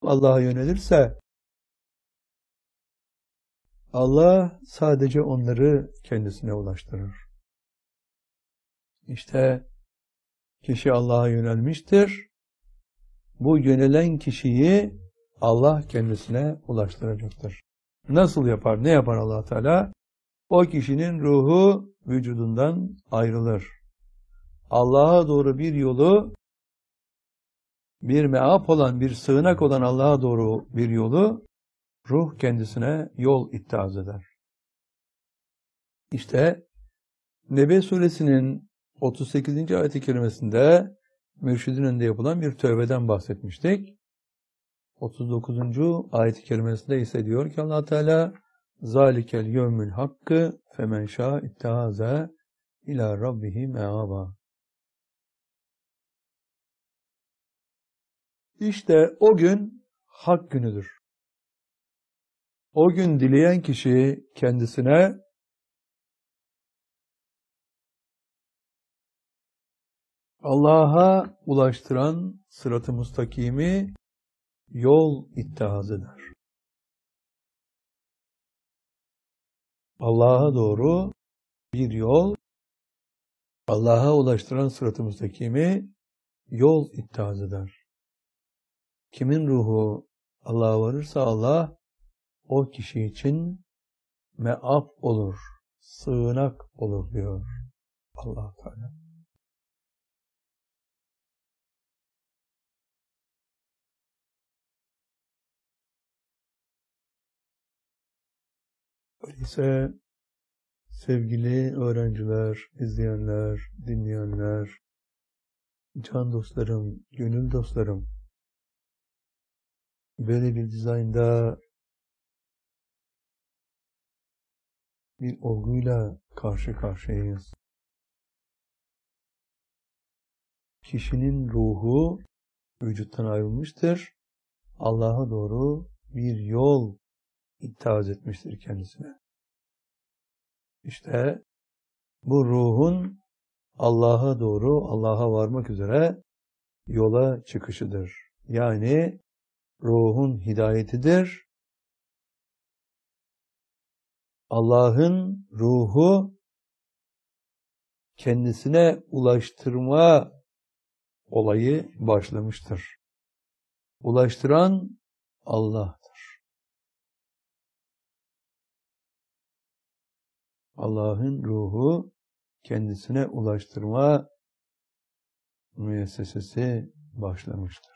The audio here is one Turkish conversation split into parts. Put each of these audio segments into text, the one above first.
Allah'a yönelirse Allah sadece onları kendisine ulaştırır. İşte kişi Allah'a yönelmiştir. Bu yönelen kişiyi Allah kendisine ulaştıracaktır. Nasıl yapar? Ne yapar Allah Teala? O kişinin ruhu vücudundan ayrılır. Allah'a doğru bir yolu, bir meap olan, bir sığınak olan Allah'a doğru bir yolu ruh kendisine yol ittihaz eder. İşte Nebe suresinin 38. ayet-i kerimesinde mürşidin önünde yapılan bir tövbeden bahsetmiştik. 39. ayet-i kerimesinde ise diyor ki Allah Teala zalikel yevmül hakkı femen şâ ittehâze ilâ rabbihi meâba. İşte o gün hak günüdür. O gün dileyen kişi kendisine Allah'a ulaştıran sırat-ı mustakimi yol ittihaz eder. Allah'a doğru bir yol, Allah'a ulaştıran sırat-ı mustakimi yol ittihaz eder. Kimin ruhu Allah'a varırsa Allah o kişi için meap olur, sığınak olur diyor Allah Teala. Öyleyse sevgili öğrenciler, izleyenler, dinleyenler, can dostlarım, gönül dostlarım, böyle bir dizaynda bir olguyla karşı karşıyayız. Kişinin ruhu vücuttan ayrılmıştır. Allah'a doğru bir yol ittihaz etmiştir kendisine. İşte bu ruhun Allah'a doğru, Allah'a varmak üzere yola çıkışıdır. Yani ruhun hidayetidir. Allah'ın ruhu kendisine ulaştırma olayı başlamıştır. Ulaştıran Allah'tır. Allah'ın ruhu kendisine ulaştırma müessesesi başlamıştır.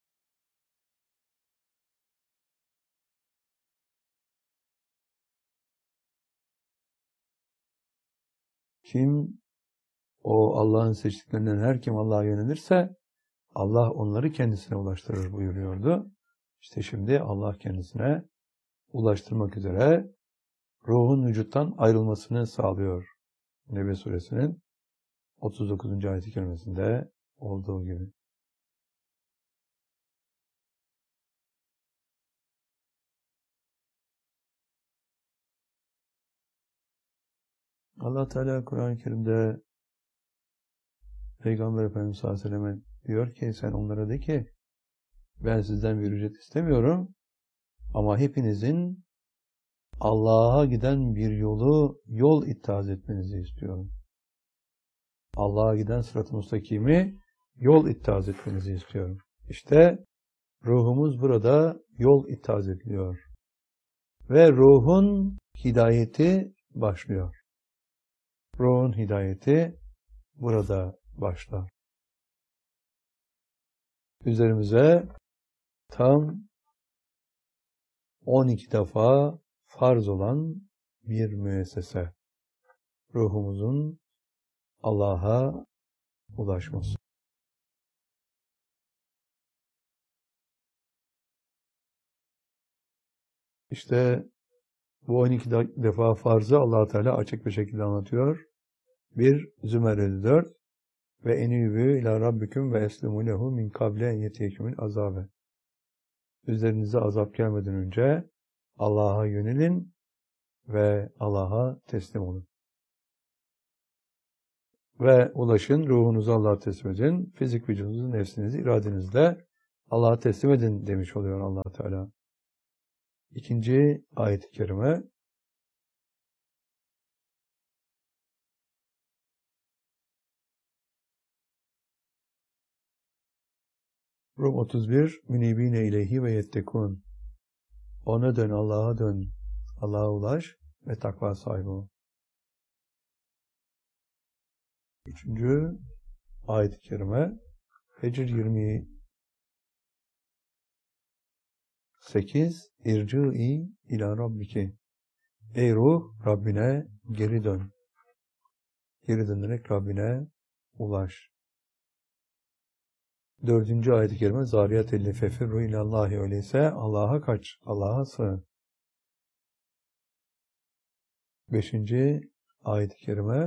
Kim o Allah'ın seçtiklerinden her kim Allah'a yönelirse Allah onları kendisine ulaştırır buyuruyordu. İşte şimdi Allah kendisine ulaştırmak üzere ruhun vücuttan ayrılmasını sağlıyor. Nebe suresinin 39. ayet-i kerimesinde olduğu gibi. Allah Teala Kur'an-ı Kerim'de Peygamber Efendimiz sallallahu aleyhi ve sellem diyor ki sen onlara de ki ben sizden bir ücret istemiyorum ama hepinizin Allah'a giden bir yol ittihaz etmenizi istiyorum. Allah'a giden sırat-ı mustakimi yol ittihaz etmenizi istiyorum. İşte ruhumuz burada yol ittihaz ediliyor. Ve ruhun hidayeti başlıyor. Ruhun hidayeti burada başlar. Üzerimize tam 12 defa farz olan bir müessese. Ruhumuzun Allah'a ulaşması. İşte bu 12 defa farzı Allah Teala açık bir şekilde anlatıyor. 1 Zümer 54 ve enîbû ilâ rabbiküm ve eslimû lehu min kable en yetiyekümül azâbe. Üzerinize azap gelmeden önce Allah'a yönelin ve Allah'a teslim olun. Ve ulaşın, ruhunuzu Allah'a teslim edin, fizik vücudunuzu, nefsinizi iradenizle Allah'a teslim edin demiş oluyor Allah Teala. İkinci ayet-i kerime Rum 31 Münibine ileyhi ve yettekun. Ona dön, Allah'a dön. Allah'a ulaş ve takva sahibi ol. Üçüncü ayet-i kerime Hecr 28 İrci'i ila rabbiki. Ey ruh, Rabbine geri dön. Geri dönerek Rabbine ulaş. Dördüncü ayet-i kerime Zariyat 50 fefirru ilallahi, öyleyse Allah'a kaç, Allah'a sığın. Beşinci ayet-i kerime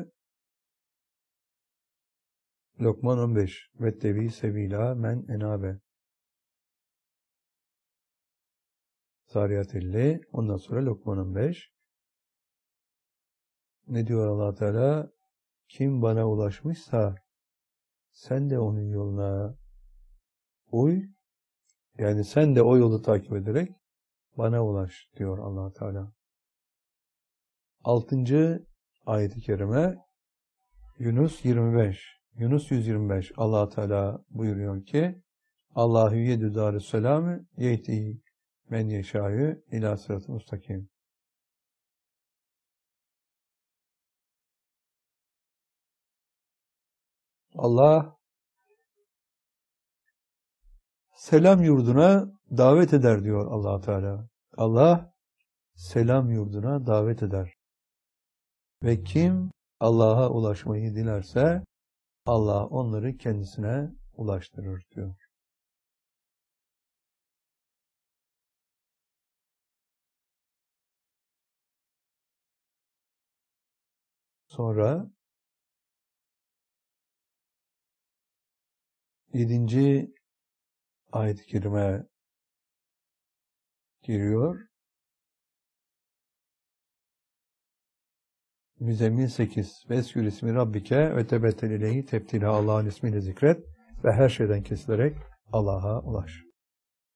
Lokman 15 Vettebi sevila men enabe. Zariyat 50, ondan sonra Lokman 15. Ne diyor Allah Teala? Kim bana ulaşmışsa sen de onun yoluna uy. Yani sen de o yolu takip ederek bana ulaş diyor Allah Teala. 6. ayet-i kerime Yunus 25. Yunus 125. Allah Teala buyuruyor ki Allahu yedü darüsselamü yeytihi men yeşâhü ilâ sıratı mustakim. Allah selam yurduna davet eder diyor Allah Teala. Allah selam yurduna davet eder. Ve kim Allah'a ulaşmayı dilerse Allah onları kendisine ulaştırır diyor. Sonra 7. ayet-i kerime giriyor. Müzzemmil 8. Veskür ismi Rabbike ve tebettel ileyhi tebtila. Allah'ın ismiyle zikret ve her şeyden kesilerek Allah'a ulaş.